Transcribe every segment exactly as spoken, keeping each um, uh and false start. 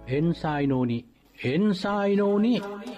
เอนไซโนนิเอนไซโนนิ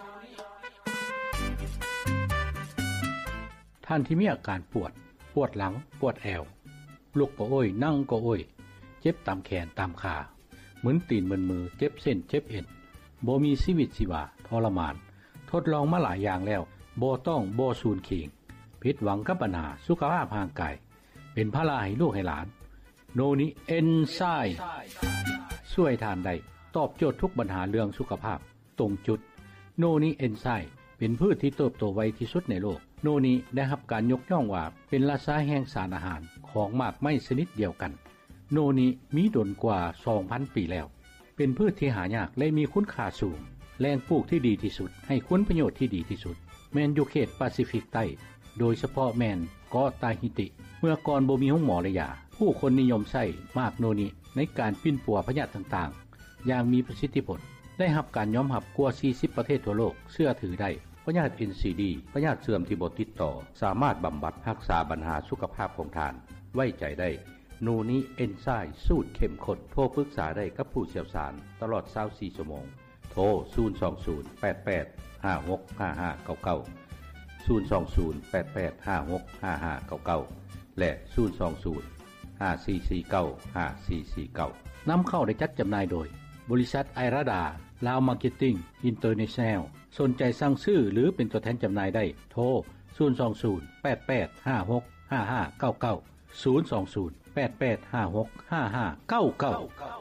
ท่านที่มีอาการปวดปวดหลังปวดแอวลุกก็โอ้ยนั่งก็โอ้ยเจ็บตามแขนตามขาเหมือนตีนเหมือนมือเจ็บเส้นเจ็บเอ็นบ่มีชีวิตชีวาทรมานทดลองมาหลายอย่างแล้วบ่ต้องบ่สูญขิงผิดหวังกับปัญหาสุขภาพร่างกายเป็นภาระให้ลูกให้หลานโนนิเอนไซม์ช่วยทานได้ตอบโจทย์ทุกปัญหาเรื่องสุขภาพตรงจุดโนนิเอนไซม์เป็นพืชที่เติบโตไวที่สุดในโลกโนนิได้รับการยกย่องว่าเป็นราชาแห่งสารอาหารของหมากไม้ชนิดเดียวกันโนนิมีดนกว่า สองพัน ปีแล้วเป็นพืชที่หายากและมีคุณค่าสูงแหล่งปลูกที่ดีที่สุดให้คุณประโยชน์ที่ดีที่สุดแม่นอยู่เขตแปซิฟิกใต้โดยเฉพาะแม่นเกาะตาฮิติเมื่อก่อนบ่มีห้องหมอระยาผู้คนนิยมใช้มากโนนิในการปิ้นปัวพยาธิต่างๆอย่างมีประสิทธิผลได้รับการยอมรับกว่าสี่สิบประเทศทั่วโลกเชื่อถือได้พยาธิ เอ็น ซี ดี พยาธิเสื่อมที่บ่ติดต่อสามารถบำบัดรักษาปัญหาสุขภาพของทานไว้ใจได้โนนิเอนไซม์สูตรเข้มข้นโทรปรึกษาได้กับผู้เชี่ยวชาญตลอดยี่สิบสี่ชั่วโมงโทรศูนย์ สอง ศูนย์ แปด แปด ห้า หก ห้า ห้า เก้า เก้า ศูนย์ สอง ศูนย์ แปด แปด ห้า หก ห้า ห้า เก้า เก้าและศูนย์ สอง ศูนย์ ห้า สี่ สี่ เก้า ห้า สี่ สี่ เก้านำเข้าได้จัดจำหน่ายโดยบริษัทไอราดาลาวมาร์เก็ตติ้งอินเตอร์เนชั่นแนลสนใจสั่งซื้อหรือเป็นตัวแทนจำหน่ายได้โทรศูนย์ สอง ศูนย์ แปด แปด ห้า หก ห้า ห้า เก้า เก้า ศูนย์ สอง ศูนย์ แปด แปด ห้า หก ห้า ห้า เก้า เก้า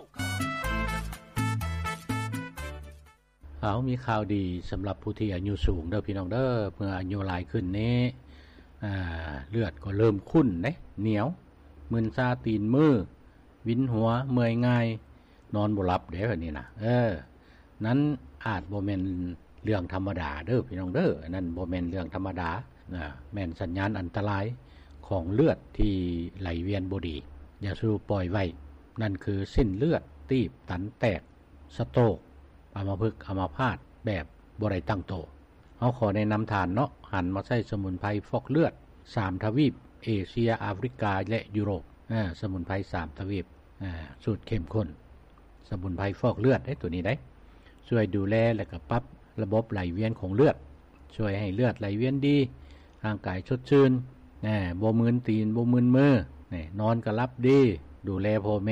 เอามีข่าวดีสำหรับผู้ที่อายุสูงเด้อพี่น้องเด้อเมื่ออายุหลายขึ้นนี้อ่าเลือดก็เริ่มขุ่นเด้เหนียวมึนซาตีนมือวินหัวเมื่อยง่ายนอนบ่หลับเด้อนี่นะเออนั้นอาจบ่แม่นเรื่องธรรมดาเด้อพี่น้องเด้อนั่นบ่แม่นเรื่องธรรมดานะแม่นสัญญาณอันตรายของเลือดที่ไหลเวียนบ่ดีอย่าสูบปล่อยไว้นั่นคือเส้นเลือดตีบตันแตกสโตรกอัมพฤกษ์อัมพาตแบบบ่ได้ตั้งโตเฮาขอแนะนำทานเนาะหันมาใช้สมุนไพรฟอกเลือดสามทวีปเอเชียแอฟริกาและยุโรปอ่าสมุนไพรสามทวีปอ่าสูตรเข้มข้นสมุนไพรฟอกเลือดได้ตัวนี้ได้ช่วยดูแลและก็ปรับระบบไหลเวียนของเลือดช่วยให้เลือดไหลเวียนดีร่างกายสดชื่นแหน่บ่มึนตีนบ่มึนมือแหน่นอนก็หลับดีดูแลพ่อแม่